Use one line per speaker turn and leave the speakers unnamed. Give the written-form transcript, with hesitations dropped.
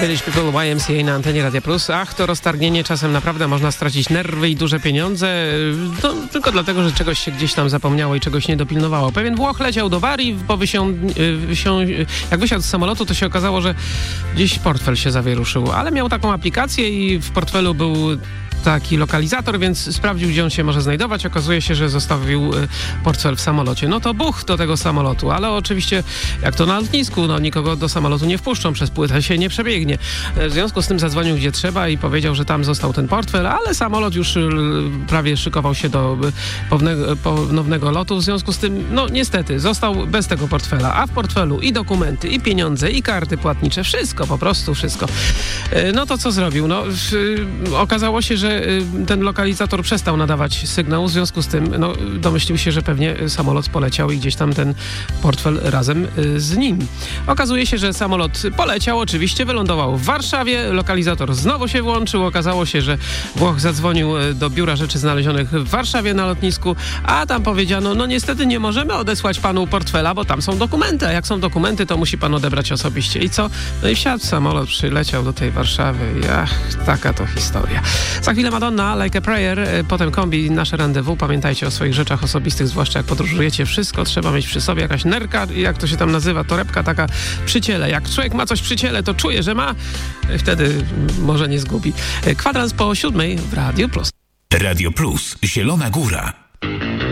Village People YMCA na antenie Radia Plus. Ach, to roztargnienie, czasem naprawdę można stracić nerwy i duże pieniądze, no, tylko dlatego, że czegoś się gdzieś tam zapomniało i czegoś nie dopilnowało. Pewien Włoch leciał do Bari, jak wysiadł z samolotu, to się okazało, że gdzieś portfel się zawieruszył, ale miał taką aplikację i w portfelu był taki lokalizator, więc sprawdził, gdzie on się może znajdować. Okazuje się, że zostawił portfel w samolocie. No to buch do tego samolotu, ale oczywiście jak to na lotnisku, no nikogo do samolotu nie wpuszczą, przez płytę się nie przebiegnie. W związku z tym zadzwonił gdzie trzeba i powiedział, że tam został ten portfel, ale samolot już prawie szykował się do ponownego lotu. W związku z tym, no niestety, został bez tego portfela, a w portfelu i dokumenty, i pieniądze, i karty płatnicze, wszystko, po prostu wszystko. No to co zrobił? No okazało się, że ten lokalizator przestał nadawać sygnał, w związku z tym domyślił się, że pewnie samolot poleciał i gdzieś tam ten portfel razem z nim. Okazuje się, że samolot poleciał, oczywiście wylądował w Warszawie, lokalizator znowu się włączył, okazało się, że Włoch zadzwonił do biura rzeczy znalezionych w Warszawie na lotnisku, a tam powiedziano, no niestety nie możemy odesłać panu portfela, bo tam są dokumenty, a jak są dokumenty, to musi pan odebrać osobiście. I co? No i wsiadł samolot, przyleciał do tej Warszawy i taka to historia. Za chwilę Madonna, Like a Prayer, potem Kombi, nasze rendezvous. Pamiętajcie o swoich rzeczach osobistych, zwłaszcza jak podróżujecie. Wszystko trzeba mieć przy sobie, jakaś nerka, jak to się tam nazywa, torebka taka przy ciele. Jak człowiek ma coś przy ciele, to czuje, że ma, wtedy może nie zgubi. Kwadrans po 7 w Radio Plus.
Radio Plus, Zielona Góra.